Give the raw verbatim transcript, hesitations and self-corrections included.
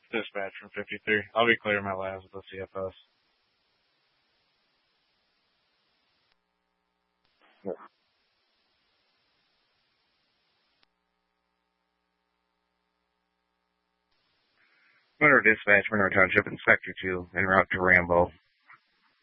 Dispatch from fifty-three. I'll be clearing my labs with the C F S. Yep. Winter Dispatch, Winter Township, in Sector two, en route to Rambo.